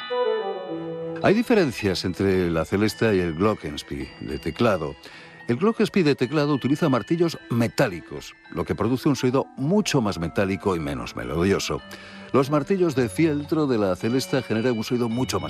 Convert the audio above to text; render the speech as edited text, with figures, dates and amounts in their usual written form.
Hay diferencias entre la Celesta y el glockenspiel de teclado. El glockenspiel de teclado utiliza martillos metálicos, lo que produce un sonido mucho más metálico y menos melodioso. Los martillos de fieltro de la Celesta generan un sonido mucho más